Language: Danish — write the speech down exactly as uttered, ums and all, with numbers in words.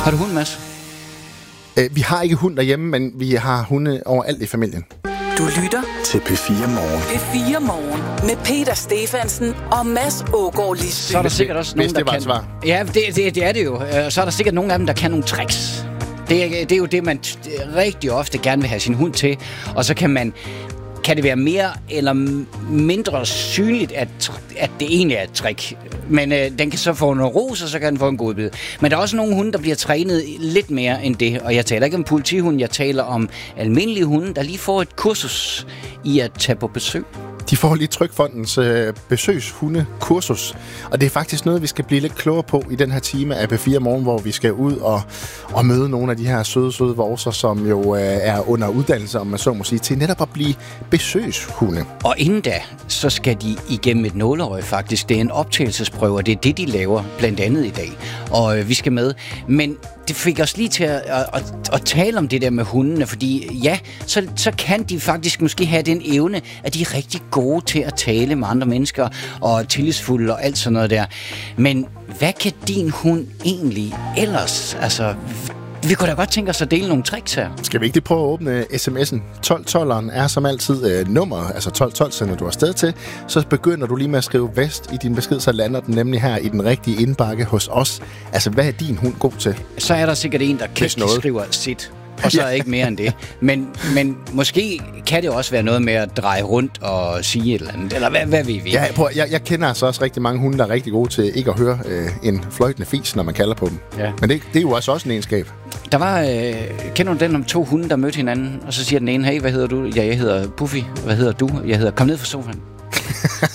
Har du hund, Mads? Øh, vi har ikke hund derhjemme, men vi har hunde overalt i familien. Du lytter til P fire Morgen. P fire Morgen med Peter Stefansen og Mads Aagaard Lisbye. Så er der sikkert også nogen, der kan... Svar. Ja, det, det, det er det jo. Så er der sikkert nogle af dem, der kan nogle tricks. Det er, det er jo det, man rigtig ofte gerne vil have sin hund til. Og så kan man... Kan det være mere eller mindre synligt, at, at det egentlig er et trick. Men øh, den kan så få en ros, og så kan den få en god bid. Men der er også nogle hunde, der bliver trænet lidt mere end det. Og jeg taler ikke om politihunde, jeg taler om almindelige hunde, der lige får et kursus i at tage på besøg. De får lige Trygfondens øh, besøgshundekursus, og det er faktisk noget, vi skal blive lidt klogere på i den her time af P fire Morgen, hvor vi skal ud og, og møde nogle af de her søde, søde vorser, som jo øh, er under uddannelse, om man så må sige, til netop at blive besøgshunde. Og inden da, så skal de igennem et nåleøje faktisk. Det er en optagelsesprøve, og det er det, de laver blandt andet i dag. Og øh, vi skal med. Men det fik os lige til at, at, at, at tale om det der med hundene, fordi ja, så, så kan de faktisk måske have den evne, at de er rigtig gode til at tale med andre mennesker, og tillidsfulde og alt sådan noget der. Men hvad kan din hund egentlig ellers? Altså, vi kunne da godt tænke os at dele nogle tricks her. Skal vi ikke lige prøve at åbne sms'en? tolv tolveren er som altid øh, nummer, altså tolv tolv sender du afsted til. Så begynder du lige med at skrive vest i din besked, så lander den nemlig her i den rigtige indbakke hos os. Altså, hvad er din hund god til? Så er der sikkert en, der kæft skriver sit, og så er ikke mere end det. Men, men måske kan det også være noget med at dreje rundt og sige et eller andet. Eller hvad, hvad vi ved. Ja, prøv, jeg, jeg kender altså også rigtig mange hunde, der er rigtig gode til ikke at høre øh, en fløjtende fis, når man kalder på dem. Ja. Men det, det er jo også, også en egenskab. Der var, øh, kender du den om to hunde, der mødte hinanden, og så siger den ene, hey, hvad hedder du? Ja, jeg hedder Puffy. Hvad hedder du? Jeg hedder, kom ned fra sofaen.